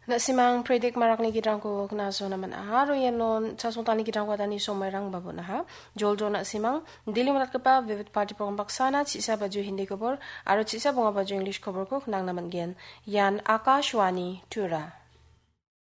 Na simang predik marak ni gidang ko knaso naman aha ro yanon sa suntani gidang ko tani somerang babu na ha jol na simang dili marat ka pa vivid party program baksana chisa baju hindi kobor aro chisa bunga baju english kobor ko nang naman gen yan Akashwani Tura.